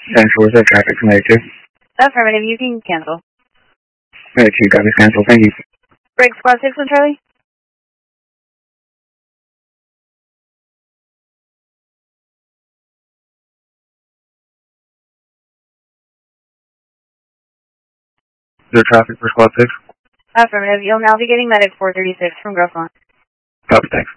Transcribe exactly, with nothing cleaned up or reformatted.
Central, is there traffic from there too? Affirmative, you can cancel. Right, two copies cancel, thank you. Break squad six on Charlie. Is there traffic for squad six? Affirmative, you'll now be getting medic four thirty-six from Grove Lawn. Copy, thanks.